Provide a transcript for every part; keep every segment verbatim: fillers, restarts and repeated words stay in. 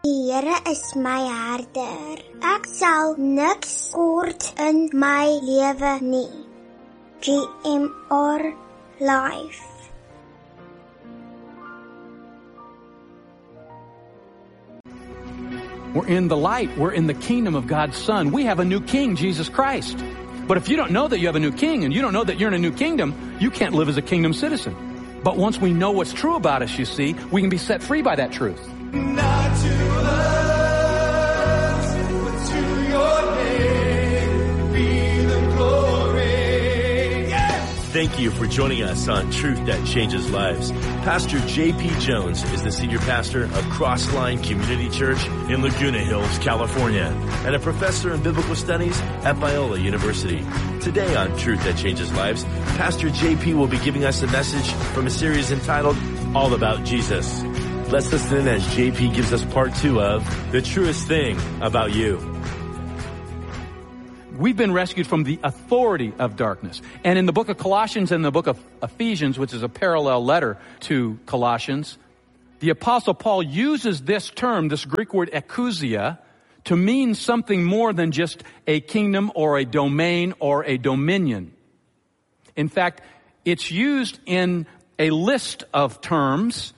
Die Here is my herder. Ek sal niks kort in my lewe nie. G M R Life. We're in the light. We're in the kingdom of God's Son. We have a new king, Jesus Christ. But if you don't know that you have a new king and you don't know that you're in a new kingdom, you can't live as a kingdom citizen. But once we know what's true about us, you see, we can be set free by that truth. Not to us, but to your name be the glory. Yeah! Thank you for joining us on Truth That Changes Lives. Pastor J P Jones is the senior pastor of Crossline Community Church in Laguna Hills, California, and a professor in biblical studies at Biola University. Today on Truth That Changes Lives, Pastor J P will be giving us a message from a series entitled All About Jesus. Let's listen in as J P gives us part two of The Truest Thing About You. We've been rescued from the authority of darkness. And in the book of Colossians and the book of Ephesians, which is a parallel letter to Colossians, the Apostle Paul uses this term, this Greek word ekousia, to mean something more than just a kingdom or a domain or a dominion. In fact, it's used in a list of terms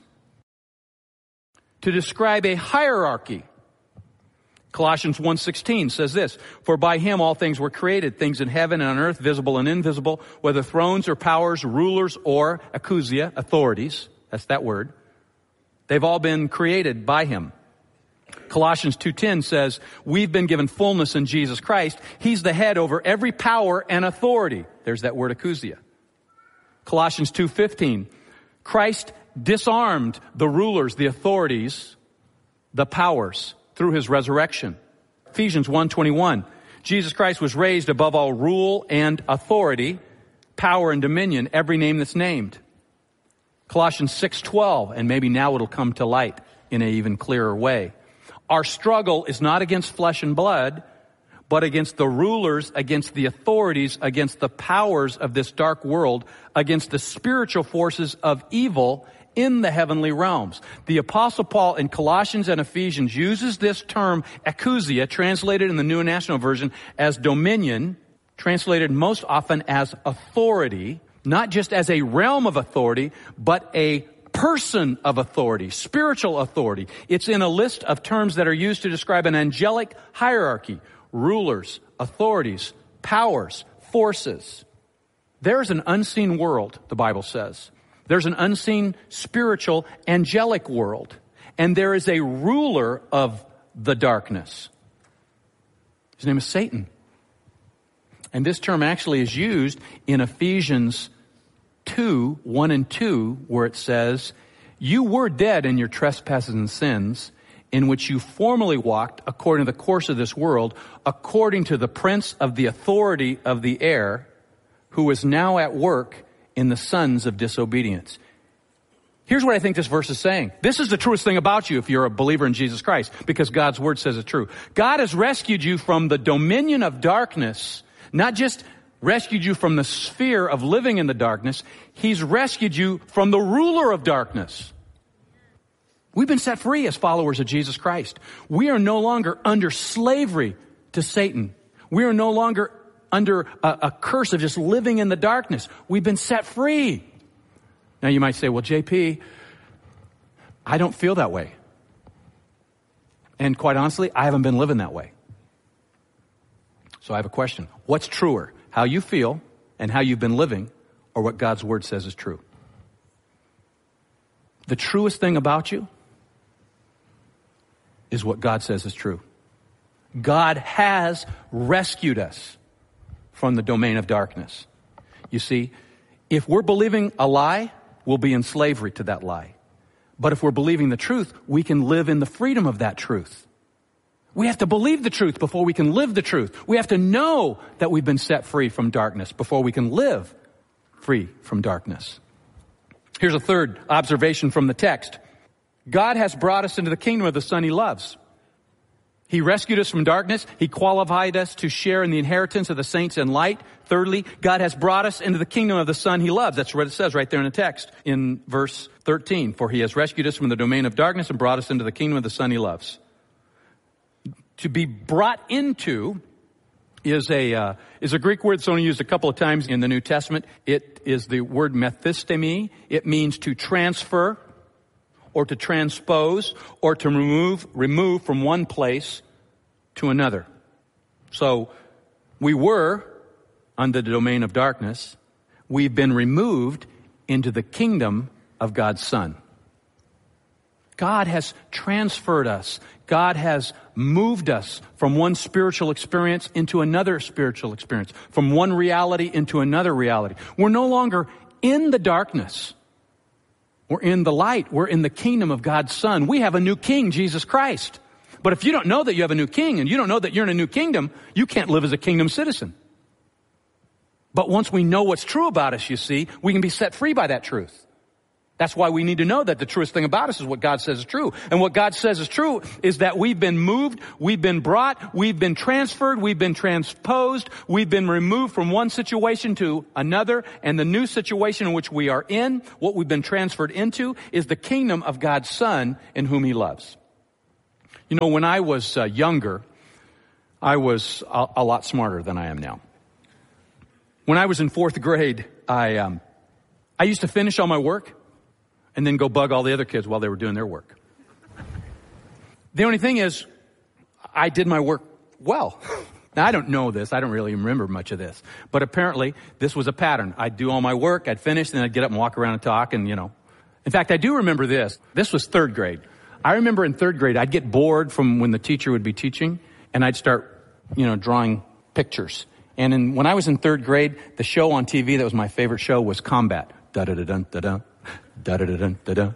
to describe a hierarchy. Colossians one sixteen says this, for by him all things were created, things in heaven and on earth, visible and invisible, whether thrones or powers, rulers or ekousia, authorities, that's that word. They've all been created by him. Colossians two ten says, we've been given fullness in Jesus Christ. He's the head over every power and authority. There's that word ekousia. Colossians two fifteen, Christ disarmed the rulers, the authorities, the powers, through his resurrection. Ephesians one twenty-one, Jesus Christ was raised above all rule and authority, power and dominion, every name that's named. Colossians six twelve, and maybe now it'll come to light in an even clearer way. Our struggle is not against flesh and blood, but against the rulers, against the authorities, against the powers of this dark world, against the spiritual forces of evil in the heavenly realms. The Apostle Paul in Colossians and Ephesians uses this term ekousia, translated in the New International Version as dominion, translated most often as authority, not just as a realm of authority, but a person of authority, spiritual authority. It's in a list of terms that are used to describe an angelic hierarchy, rulers, authorities, powers, forces. There's an unseen world, the Bible says. There's an unseen, spiritual, angelic world. And there is a ruler of the darkness. His name is Satan. And this term actually is used in Ephesians two, one and two, where it says, you were dead in your trespasses and sins, in which you formerly walked according to the course of this world, according to the prince of the authority of the air, who is now at work in the sons of disobedience. Here's what I think this verse is saying. This is the truest thing about you if you're a believer in Jesus Christ, because God's word says it's true. God has rescued you from the dominion of darkness, not just rescued you from the sphere of living in the darkness. He's rescued you from the ruler of darkness. We've been set free as followers of Jesus Christ. We are no longer under slavery to Satan. We are no longer under a, a curse of just living in the darkness. We've been set free. Now you might say, well, J P, I don't feel that way. And quite honestly, I haven't been living that way. So I have a question. What's truer? How you feel and how you've been living, or what God's word says is true? The truest thing about you is what God says is true. God has rescued us from the domain of darkness. You see, if we're believing a lie, we'll be in slavery to that lie. But if we're believing the truth, we can live in the freedom of that truth. We have to believe the truth before we can live the truth. We have to know that we've been set free from darkness before we can live free from darkness. Here's a third observation from the text. God has brought us into the kingdom of the Son he loves. He rescued us from darkness. He qualified us to share in the inheritance of the saints in light. Thirdly, God has brought us into the kingdom of the Son he loves. That's what it says right there in the text in verse thirteen. For he has rescued us from the domain of darkness and brought us into the kingdom of the Son he loves. To be brought into is a uh, is a Greek word that's only used a couple of times in the New Testament. It is the word methistemi. It means to transfer or to transpose or to remove remove from one place to another. So we were under the domain of darkness. We've been removed into the kingdom of God's Son. God has transferred us. God has moved us from one spiritual experience into another spiritual experience, from one reality into another reality. We're no longer in the darkness. We're in the light. We're in the kingdom of God's Son. We have a new king, Jesus Christ. But if you don't know that you have a new king and you don't know that you're in a new kingdom, you can't live as a kingdom citizen. But once we know what's true about us, you see, we can be set free by that truth. That's why we need to know that the truest thing about us is what God says is true. And what God says is true is that we've been moved, we've been brought, we've been transferred, we've been transposed, we've been removed from one situation to another, and the new situation in which we are in, what we've been transferred into, is the kingdom of God's Son in whom He loves. You know, when I was uh, younger, I was a, a lot smarter than I am now. When I was in fourth grade, I um, I used to finish all my work and then go bug all the other kids while they were doing their work. The only thing is, I did my work well. Now, I don't know this. I don't really remember much of this. But apparently, this was a pattern. I'd do all my work, I'd finish, then I'd get up and walk around and talk, and, you know. In fact, I do remember this. This was third grade. I remember in third grade, I'd get bored from when the teacher would be teaching, and I'd start, you know, drawing pictures. And in, when I was in third grade, the show on T V that was my favorite show was Combat. Da-da-da-dun-da-da. Da-da-da-dun-da-da.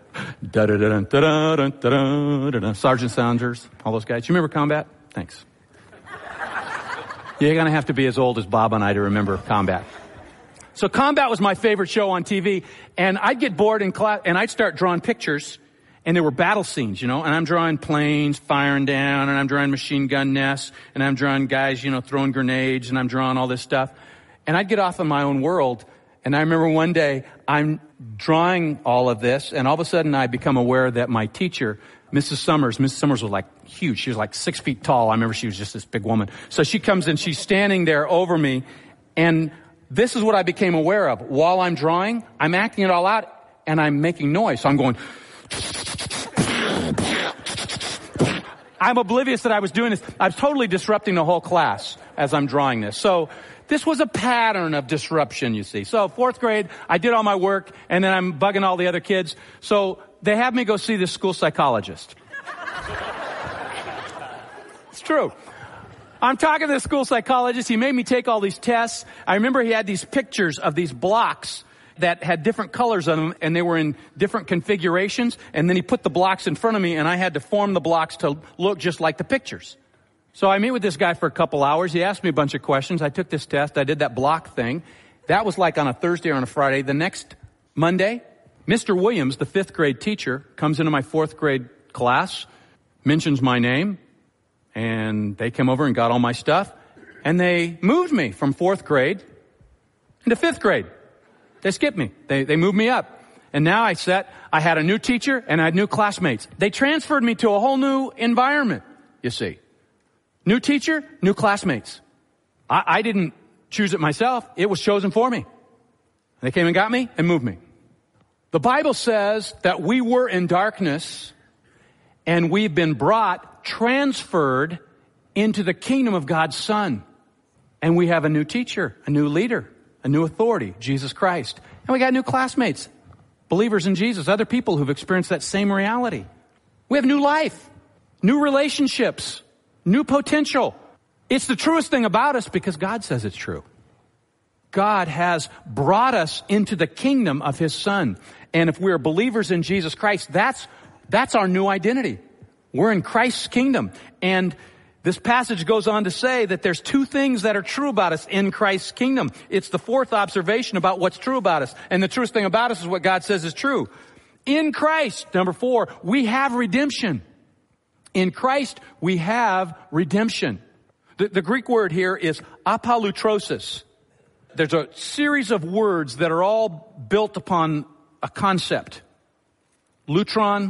Da-da-da-dun-da-da-dun-da-da. Sergeant Saunders, all those guys. You remember Combat? Thanks. You're going to have to be as old as Bob and I to remember Combat. So Combat was my favorite show on T V, and I'd get bored in class, and I'd start drawing pictures, and there were battle scenes, you know, and I'm drawing planes firing down, and I'm drawing machine gun nests, and I'm drawing guys, you know, throwing grenades, and I'm drawing all this stuff. And I'd get off in my own world, and I remember one day I'm drawing all of this, and all of a sudden I become aware that my teacher, Missus Summers, Missus Summers was like huge. She was like six feet tall. I remember she was just this big woman. So she comes and she's standing there over me, and this is what I became aware of. While I'm drawing, I'm acting it all out, and I'm making noise. So I'm going... I'm oblivious that I was doing this. I was totally disrupting the whole class as I'm drawing this. So this was a pattern of disruption, you see. So fourth grade, I did all my work, and then I'm bugging all the other kids. So they have me go see this school psychologist. It's true. I'm talking to the school psychologist. He made me take all these tests. I remember he had these pictures of these blocks that had different colors on them, and they were in different configurations. And then he put the blocks in front of me, and I had to form the blocks to look just like the pictures. So I meet with this guy for a couple hours. He asked me a bunch of questions. I took this test. I did that block thing. That was like on a Thursday or on a Friday. The next Monday, Mister Williams, the fifth grade teacher, comes into my fourth grade class, mentions my name, and they came over and got all my stuff. And they moved me from fourth grade into fifth grade. They skipped me. They, they moved me up. And now I sat, I had a new teacher and I had new classmates. They transferred me to a whole new environment, you see. New teacher, new classmates. I, I didn't choose it myself. It was chosen for me. They came and got me and moved me. The Bible says that we were in darkness and we've been brought, transferred into the kingdom of God's Son. And we have a new teacher, a new leader, a new authority, Jesus Christ. And we got new classmates, believers in Jesus, other people who've experienced that same reality. We have new life, new relationships, new potential. It's the truest thing about us because God says it's true. God has brought us into the kingdom of His Son. And if we're believers in Jesus Christ, that's, that's our new identity. We're in Christ's kingdom. And this passage goes on to say that there's two things that are true about us in Christ's kingdom. It's the fourth observation about what's true about us. And the truest thing about us is what God says is true. In Christ, number four, we have redemption. In Christ, we have redemption. The, the Greek word here is apolutrosis. There's a series of words that are all built upon a concept. Lutron,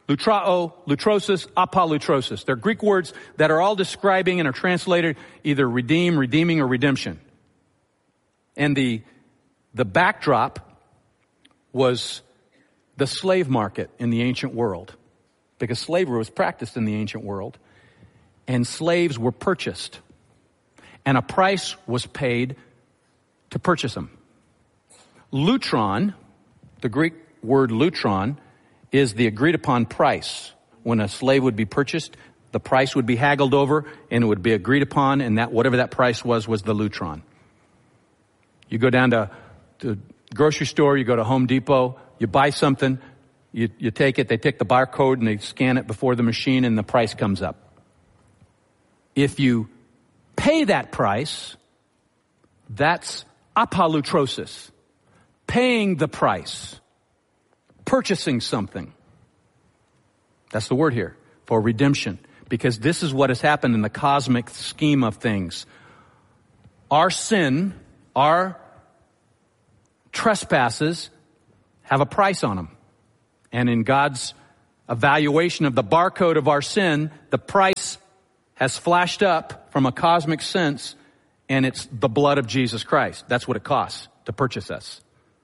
Lutrao, lutrosis, apalutrosis. They're Greek words that are all describing and are translated either redeem, redeeming, or redemption. And the, the backdrop was the slave market in the ancient world, because slavery was practiced in the ancient world, and slaves were purchased, and a price was paid to purchase them. Lutron, the Greek word lutron, is the agreed upon price. When a slave would be purchased, the price would be haggled over and it would be agreed upon, and that whatever that price was was the lutron. You go down to the grocery store, you go to Home Depot, you buy something, you, you take it, they take the barcode and they scan it before the machine and the price comes up. If you pay that price, that's apalutrosis, paying the price. Purchasing something. That's the word here for redemption, because this is what has happened in the cosmic scheme of things. Our sin, our trespasses have a price on them. And in God's evaluation of the barcode of our sin, the price has flashed up from a cosmic sense, and it's the blood of Jesus Christ. That's what it costs to purchase us.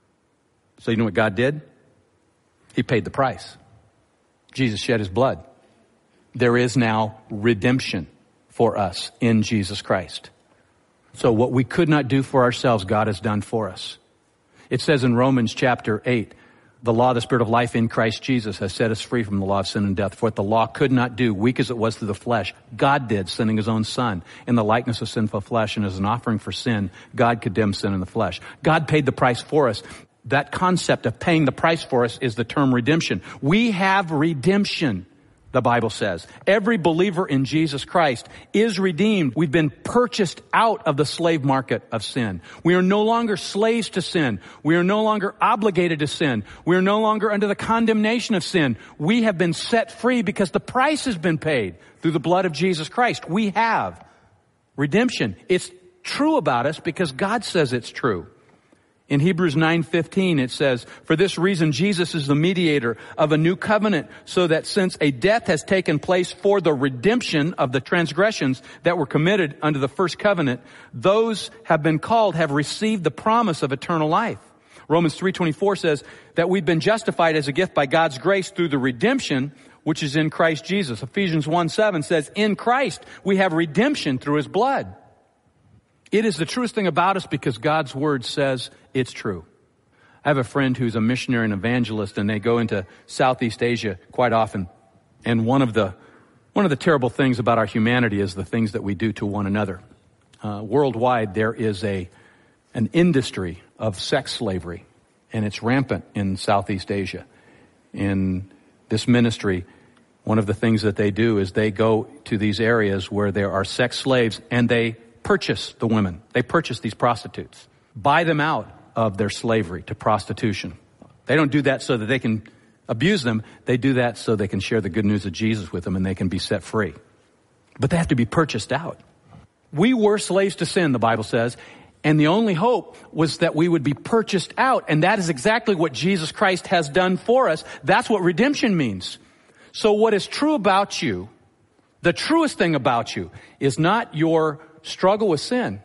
So you know what God did? He paid the price. Jesus shed his blood. There is now redemption for us in Jesus Christ. So what we could not do for ourselves, God has done for us. It says in Romans chapter eight, the law of the Spirit of life in Christ Jesus has set us free from the law of sin and death. For what the law could not do, weak as it was through the flesh, God did, sending his own Son in the likeness of sinful flesh, and as an offering for sin, God condemned sin in the flesh. God paid the price for us. That concept of paying the price for us is the term redemption. We have redemption, the Bible says. Every believer in Jesus Christ is redeemed. We've been purchased out of the slave market of sin. We are no longer slaves to sin. We are no longer obligated to sin. We are no longer under the condemnation of sin. We have been set free because the price has been paid through the blood of Jesus Christ. We have redemption. It's true about us because God says it's true. In Hebrews nine fifteen, it says, for this reason, Jesus is the mediator of a new covenant, so that since a death has taken place for the redemption of the transgressions that were committed under the first covenant, those have been called have received the promise of eternal life. Romans three twenty-four says that we've been justified as a gift by God's grace through the redemption which is in Christ Jesus. Ephesians one seven says, in Christ we have redemption through his blood. It is the truest thing about us because God's word says it's true. I have a friend who's a missionary and evangelist, and they go into Southeast Asia quite often. And one of the one of the terrible things about our humanity is the things that we do to one another. Uh, worldwide, there is a an industry of sex slavery, and it's rampant in Southeast Asia. In this ministry, one of the things that they do is they go to these areas where there are sex slaves, and they purchase the women. They purchase these prostitutes, buy them out of their slavery to prostitution. They don't do that so that they can abuse them. They do that so they can share the good news of Jesus with them and they can be set free. But they have to be purchased out. We were slaves to sin, the Bible says, and the only hope was that we would be purchased out. And that is exactly what Jesus Christ has done for us. That's what redemption means. So what is true about you, the truest thing about you, is not your struggle with sin.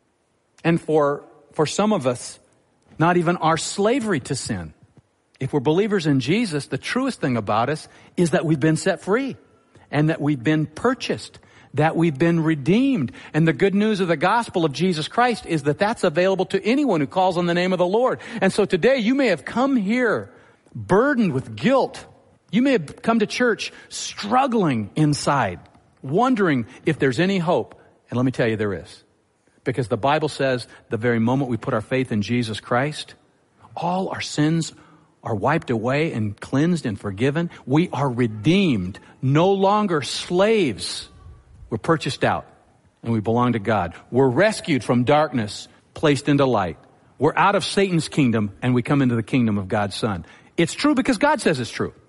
And for, for some of us, not even our slavery to sin. If we're believers in Jesus, the truest thing about us is that we've been set free and that we've been purchased, that we've been redeemed. And the good news of the gospel of Jesus Christ is that that's available to anyone who calls on the name of the Lord. And so today you may have come here burdened with guilt. You may have come to church struggling inside, wondering if there's any hope. And let me tell you, there is. Because the Bible says the very moment we put our faith in Jesus Christ, all our sins are wiped away and cleansed and forgiven. We are redeemed, no longer slaves. We're purchased out and we belong to God. We're rescued from darkness, placed into light. We're out of Satan's kingdom and we come into the kingdom of God's Son. It's true because God says it's true.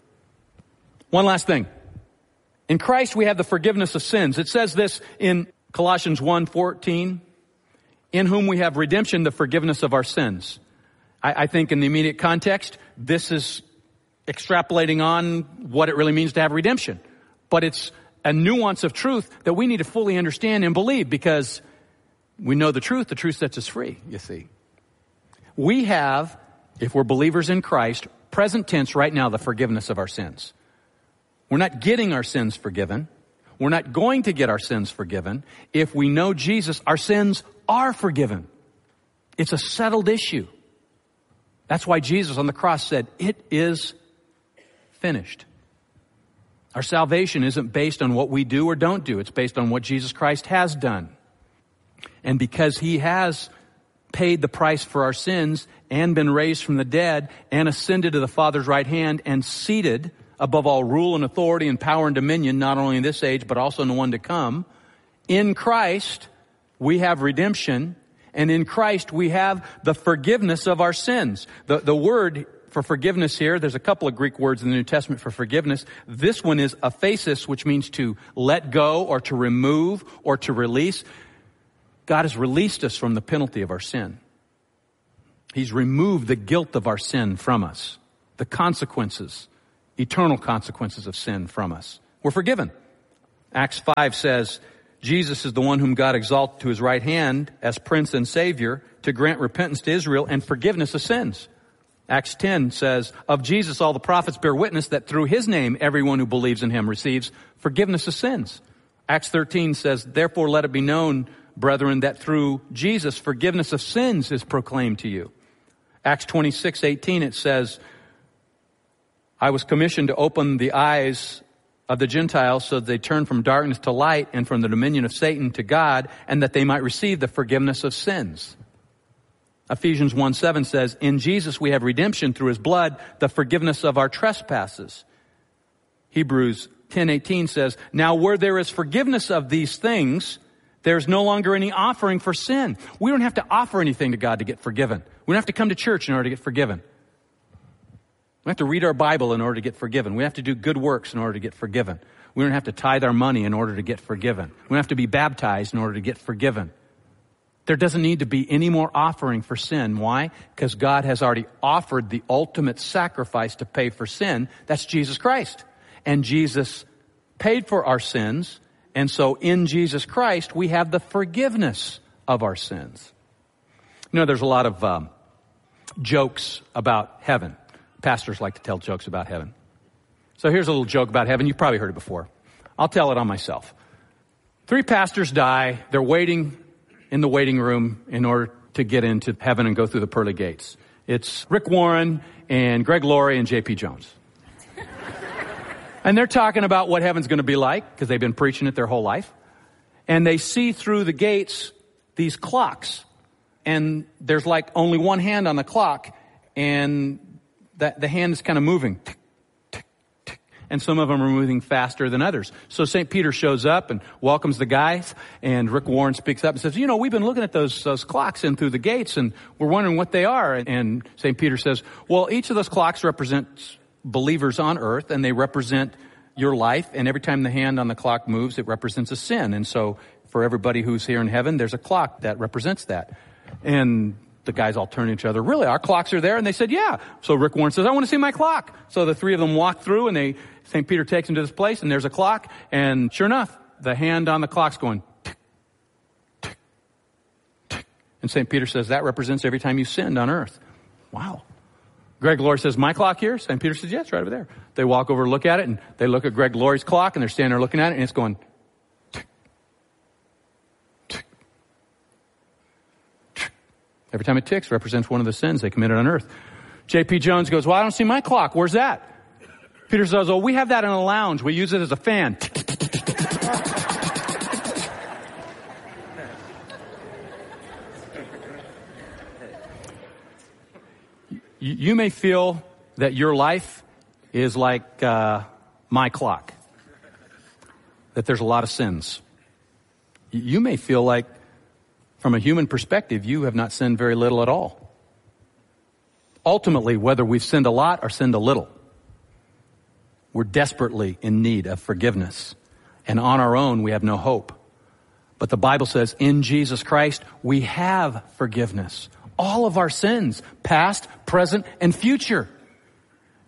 One last thing. In Christ we have the forgiveness of sins. It says this in Colossians one fourteen, in whom we have redemption, the forgiveness of our sins. I, I think in the immediate context, this is extrapolating on what it really means to have redemption. But it's a nuance of truth that we need to fully understand and believe, because we know the truth. The truth sets us free, you see. We have, if we're believers in Christ, present tense right now, the forgiveness of our sins. We're not getting our sins forgiven. We're not going to get our sins forgiven. If we know Jesus, our sins are forgiven. It's a settled issue. That's why Jesus on the cross said, "It is finished." Our salvation isn't based on what we do or don't do. It's based on what Jesus Christ has done. And because he has paid the price for our sins and been raised from the dead and ascended to the Father's right hand and seated above all rule and authority and power and dominion, not only in this age, but also in the one to come, in Christ we have redemption, and in Christ we have the forgiveness of our sins. The, the word for forgiveness here, there's a couple of Greek words in the New Testament for forgiveness. This one is aphesis, which means to let go or to remove or to release. God has released us from the penalty of our sin. He's removed the guilt of our sin from us, the consequences, eternal consequences of sin from us. We're forgiven. Acts five says, Jesus is the one whom God exalted to his right hand as Prince and Savior to grant repentance to Israel and forgiveness of sins. Acts ten says, of Jesus all the prophets bear witness that through his name everyone who believes in him receives forgiveness of sins. Acts thirteen says, therefore let it be known, brethren, that through Jesus forgiveness of sins is proclaimed to you. Acts twenty-six eighteen, it says, I was commissioned to open the eyes of the Gentiles so that they turn from darkness to light and from the dominion of Satan to God, and that they might receive the forgiveness of sins. Ephesians one seven says, in Jesus we have redemption through his blood, the forgiveness of our trespasses. Hebrews ten eighteen says, now where there is forgiveness of these things, there's no longer any offering for sin. We don't have to offer anything to God to get forgiven. We don't have to come to church in order to get forgiven. We have to read our Bible in order to get forgiven. We have to do good works in order to get forgiven. We don't have to tithe our money in order to get forgiven. We don't have to be baptized in order to get forgiven. There doesn't need to be any more offering for sin. Why? Because God has already offered the ultimate sacrifice to pay for sin. That's Jesus Christ. And Jesus paid for our sins. And so in Jesus Christ, we have the forgiveness of our sins. You know, there's a lot of um, jokes about heaven. Pastors like to tell jokes about heaven. So here's a little joke about heaven. You've probably heard it before. I'll tell it on myself. Three pastors die. They're waiting in the waiting room in order to get into heaven and go through the pearly gates. It's Rick Warren and Greg Laurie and J P Jones. And they're talking about what heaven's going to be like because they've been preaching it their whole life. And they see through the gates these clocks. And there's like only one hand on the clock, and that the hand is kind of moving. Tick, tick, tick. And some of them are moving faster than others. So Saint Peter shows up and welcomes the guys, and Rick Warren speaks up and says, you know, we've been looking at those those clocks in through the gates, and we're wondering what they are. And Saint Peter says, well, each of those clocks represents believers on earth, and they represent your life. And every time the hand on the clock moves, it represents a sin. And so for everybody who's here in heaven, there's a clock that represents that. And the guys all turn to each other. Really, our clocks are there? And they said, yeah. So Rick Warren says, I want to see my clock. So the three of them walk through, and they Saint Peter takes them to this place, and there's a clock. And sure enough, the hand on the clock's going tick, tick, tick. And Saint Peter says, that represents every time you sinned on earth. Wow. Greg Laurie says, my clock here? Saint Peter says, yes, right over there. They walk over, look at it, and they look at Greg Laurie's clock, and they're standing there looking at it, and it's going tick, tick, tick. Every time it ticks, represents one of the sins they committed on earth. J P Jones goes, well, I don't see my clock. Where's that? Peter says, oh, we have that in a lounge. We use it as a fan. You may feel that your life is like uh, my clock, that there's a lot of sins. You may feel like, from a human perspective, you have not sinned very little at all. Ultimately, whether we've sinned a lot or sinned a little, we're desperately in need of forgiveness. And on our own, we have no hope. But the Bible says, in Jesus Christ, we have forgiveness. All of our sins, past, present, and future.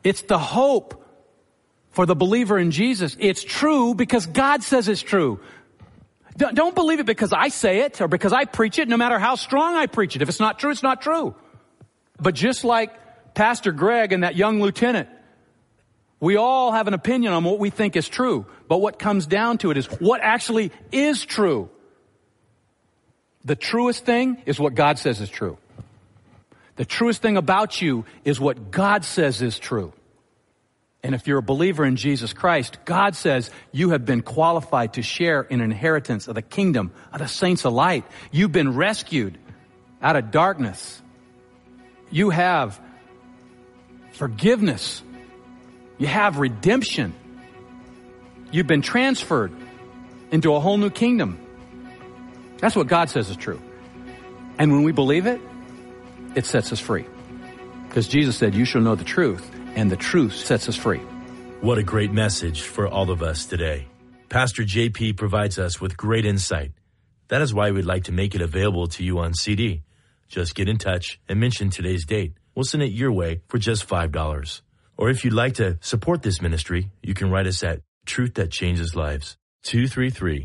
It's the hope for the believer in Jesus. It's true because God says it's true. Don't believe it because I say it or because I preach it, no matter how strong I preach it. If it's not true, it's not true. But just like Pastor Greg and that young lieutenant, we all have an opinion on what we think is true. But what comes down to it is what actually is true. The truest thing is what God says is true. The truest thing about you is what God says is true. And if you're a believer in Jesus Christ, God says you have been qualified to share in an inheritance of the kingdom of the saints of light. You've been rescued out of darkness. You have forgiveness. You have redemption. You've been transferred into a whole new kingdom. That's what God says is true. And when we believe it, it sets us free. Because Jesus said, you shall know the truth, and the truth sets us free. What a great message for all of us today. Pastor J P provides us with great insight. That is why we'd like to make it available to you on C D. Just get in touch and mention today's date. We'll send it your way for just five dollars. Or if you'd like to support this ministry, you can write us at Truth That Changes Lives, two three three